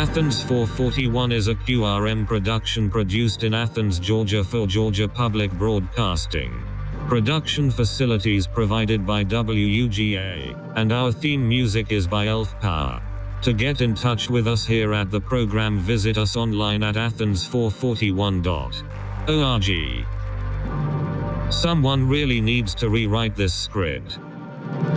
Athens 441 is a QRM production produced in Athens, Georgia for Georgia Public Broadcasting. Production facilities provided by WUGA, and our theme music is by Elf Power. To get in touch with us here at the program, visit us online at athens441.org. Someone really needs to rewrite this script.